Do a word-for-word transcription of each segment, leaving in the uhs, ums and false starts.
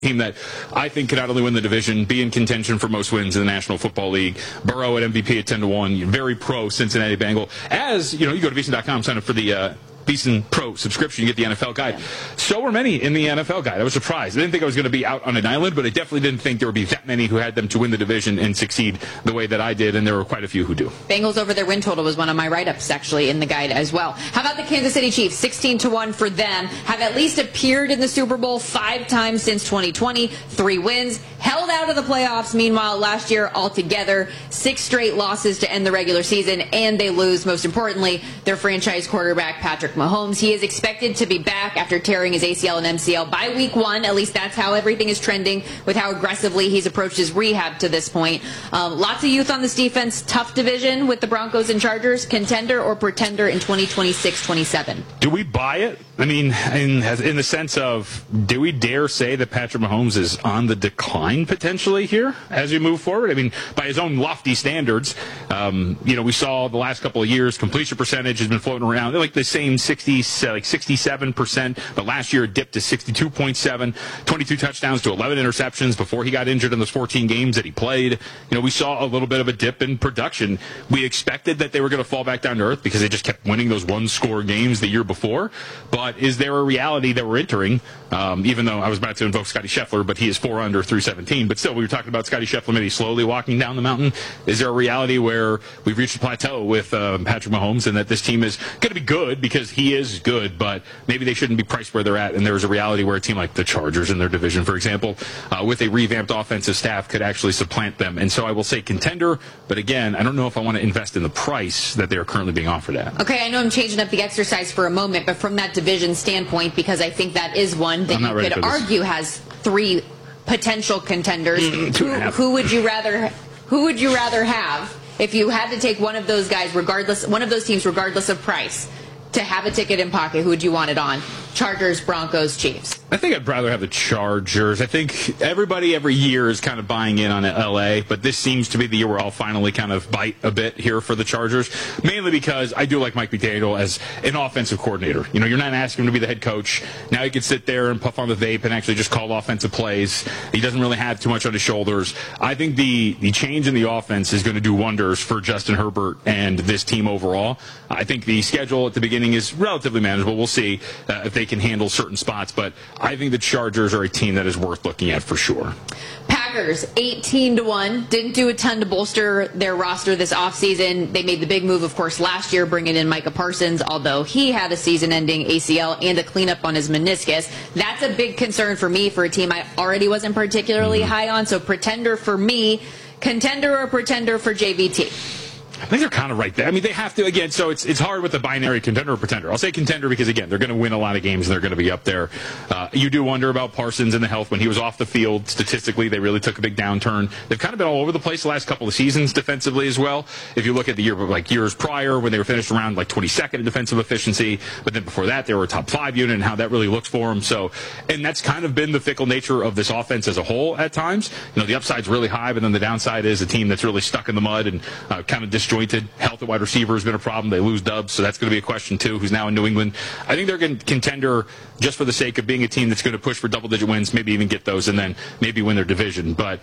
team that I think could not only win the division, be in contention for most wins in the National Football League. Burrow at M V P at ten to one. Very pro Cincinnati Bengal. As, you know, you go to VSiN dot com, sign up for the uh, VSiN Pro subscription, you get the N F L guide. So were many in the N F L guide. I was surprised. I didn't think I was going to be out on an island, but I definitely didn't think there would be that many who had them to win the division and succeed the way that I did, and there were quite a few who do. Bengals over their win total was one of my write-ups, actually, in the guide as well. How about the Kansas City Chiefs? sixteen to one for them. Have at least appeared in the Super Bowl five times since twenty twenty. Three wins. Held out of the playoffs, meanwhile, last year altogether. Six straight losses to end the regular season, and they lose, most importantly, their franchise quarterback, Patrick Mahomes. He is expected to be back after tearing his A C L and M C L by week one. At least that's how everything is trending with how aggressively he's approached his rehab to this point. Um, lots of youth on this defense. Tough division with the Broncos and Chargers. Contender or pretender in twenty twenty-six twenty-seven? Do we buy it? I mean, in, in the sense of, do we dare say that Patrick Mahomes is on the decline potentially here as we move forward? I mean, by his own lofty standards, um, you know, we saw the last couple of years, completion percentage has been floating around. They're like the same sixty, like sixty-seven percent, but last year it dipped to sixty-two point seven, twenty-two touchdowns to eleven interceptions before he got injured in those fourteen games that he played. You know, we saw a little bit of a dip in production. We expected that they were going to fall back down to earth because they just kept winning those one-score games the year before. But is there a reality that we're entering, um, even though I was about to invoke Scotty Scheffler, but he is four under through seventeen. But still, we were talking about Scotty Scheffler maybe slowly walking down the mountain. Is there a reality where we've reached a plateau with uh, Patrick Mahomes and that this team is going to be good because he is good, but maybe they shouldn't be priced where they're at, and there's a reality where a team like the Chargers in their division, for example, uh, with a revamped offensive staff could actually supplant them. And so I will say contender, but again, I don't know if I want to invest in the price that they are currently being offered at. Okay, I know I'm changing up the exercise for a moment, but from that division standpoint, because I think that is one that you could argue has three potential contenders. Mm, who, who would you rather who would you rather have if you had to take one of those guys, regardless, one of those teams, regardless of price, to have a ticket in pocket? Who would you want it on? Chargers, Broncos, Chiefs. I think I'd rather have the Chargers. I think everybody every year is kind of buying in on L A, but this seems to be the year where I'll finally kind of bite a bit here for the Chargers, mainly because I do like Mike McDaniel as an offensive coordinator. You know, you're not asking him to be the head coach. Now he can sit there and puff on the vape and actually just call offensive plays. He doesn't really have too much on his shoulders. I think the, the change in the offense is going to do wonders for Justin Herbert and this team overall. I think the schedule at the beginning is relatively manageable. We'll see uh, if they can handle certain spots, but I think the Chargers are a team that is worth looking at for sure. Packers, eighteen to one. Didn't do a ton to bolster their roster this offseason. They made the big move, of course, last year, bringing in Micah Parsons, although he had a season-ending A C L and a cleanup on his meniscus. That's a big concern for me for a team I already wasn't particularly mm-hmm. high on, so pretender for me, contender or pretender for J V T? I think they're kind of right there. I mean, they have to, again, so it's it's hard with the binary contender or pretender. I'll say contender because, again, they're going to win a lot of games and they're going to be up there. Uh, you do wonder about Parsons and the health. When he was off the field, statistically, they really took a big downturn. They've kind of been all over the place the last couple of seasons defensively as well. If you look at the year, like years prior when they were finished around like twenty-second in defensive efficiency, but then before that, they were a top five unit and how that really looks for them. So, and that's kind of been the fickle nature of this offense as a whole at times. You know, the upside's really high, but then the downside is a team that's really stuck in the mud and uh, kind of disjointed. Health at wide receiver has been a problem. They lose Dubs, so that's going to be a question, too, who's now in New England. I think they're going to contender just for the sake of being a team that's going to push for double-digit wins, maybe even get those, and then maybe win their division. But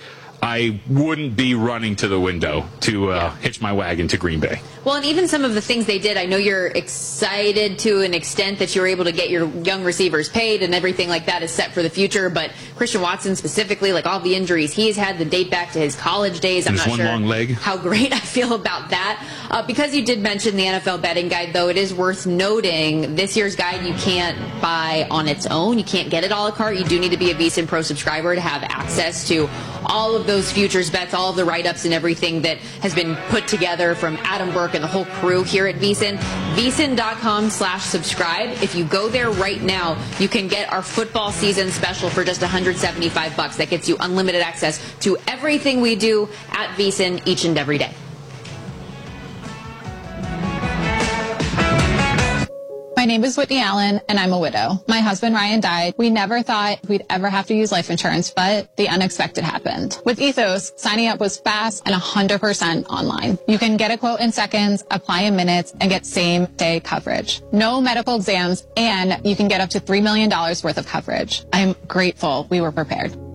I wouldn't be running to the window to uh, yeah. hitch my wagon to Green Bay. Well, and even some of the things they did, I know you're excited to an extent that you were able to get your young receivers paid and everything like that is set for the future. But Christian Watson specifically, like all the injuries he's had, the date back to his college days. I'm not sure long leg. how great I feel about that. Uh, because you did mention the N F L betting guide, though, it is worth noting this year's guide you can't buy on its own. You can't get it a la carte. You do need to be a VSiN Pro subscriber to have access to all of those futures bets, all of the write-ups and everything that has been put together from Adam Burke and the whole crew here at VSiN. VSiN.com slash subscribe. If you go there right now, you can get our football season special for just one hundred seventy-five bucks. That gets you unlimited access to everything we do at VSiN each and every day. My name is Whitney Allen, and I'm a widow. My husband, Ryan, died. We never thought we'd ever have to use life insurance, but the unexpected happened. With Ethos, signing up was fast and one hundred percent online. You can get a quote in seconds, apply in minutes, and get same-day coverage. No medical exams, and you can get up to three million dollars worth of coverage. I'm grateful we were prepared.